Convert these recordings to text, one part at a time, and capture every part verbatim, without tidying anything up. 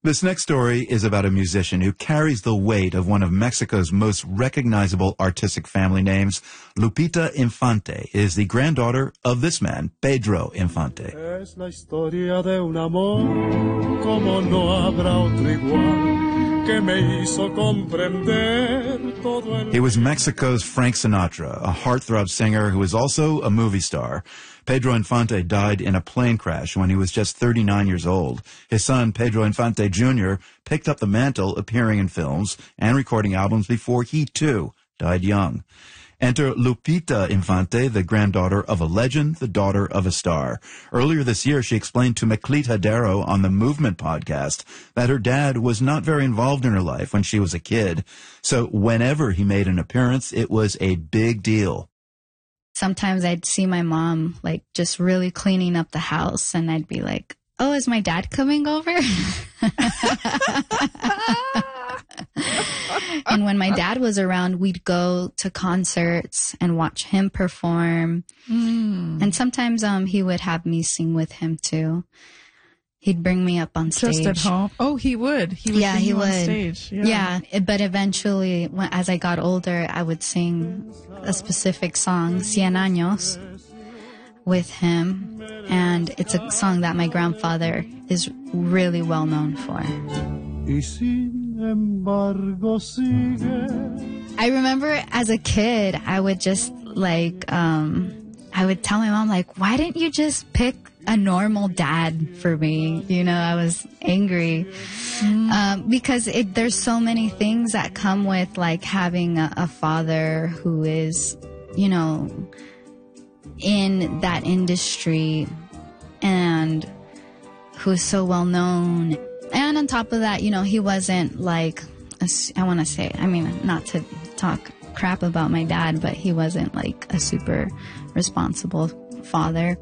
This next story is about a musician who carries the weight of one of Mexico's most recognizable artistic family names. Lupita Infante is the granddaughter of this man, Pedro Infante. Es la historia de un amor, como no habrá otro igual, que me hizo comprender todo el... He was Mexico's Frank Sinatra, a heartthrob singer who was also a movie star. Pedro Infante died in a plane crash when he was just thirty-nine years old. His son, Pedro Infante Junior, picked up the mantle, appearing in films and recording albums before he, too, died young. Enter Lupita Infante, the granddaughter of a legend, the daughter of a star. Earlier this year, she explained to Macleod Hadero on the Movement podcast that her dad was not very involved in her life when she was a kid. So whenever he made an appearance, it was a big deal. Sometimes I'd see my mom, like, just really cleaning up the house, and I'd be like, oh, is my dad coming over? And when my dad was around, we'd go to concerts and watch him perform. Mm. And sometimes um he would have me sing with him, too. He'd bring me up on stage. Just at home? Oh, he would? He would yeah, bring he you would. on stage? Yeah. yeah, but eventually, when, as I got older, I would sing a specific song, Cien Años, with him. And it's a song that my grandfather is really well known for. Y sin embargo sigue. I remember as a kid, I would just like, um, I would tell my mom, like, why didn't you just pick a normal dad for me? You know, I was angry. Mm. Um, because it, there's so many things that come with like having a, a father who is, you know, in that industry and who's so well known. And on top of that, you know, he wasn't like, a, I want to say, I mean, not to talk crap about my dad, but he wasn't like a super responsible father.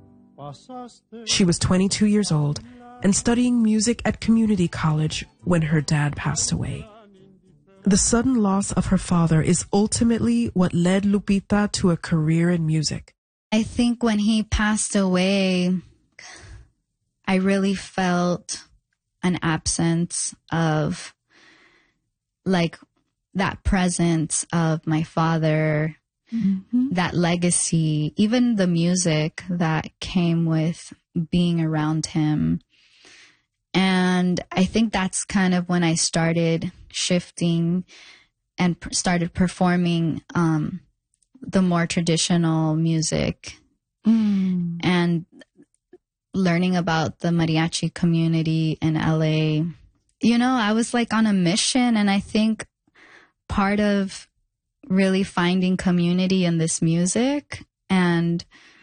She was twenty-two years old and studying music at community college when her dad passed away. The sudden loss of her father is ultimately what led Lupita to a career in music. I think when he passed away, I really felt an absence of like that presence of my father, mm-hmm. that legacy, even the music that came with being around him. And I think that's kind of when I started shifting and pr- started performing um, the more traditional music mm. and learning about the mariachi community in L A. You know, I was like on a mission, and I think part of really finding community in this music and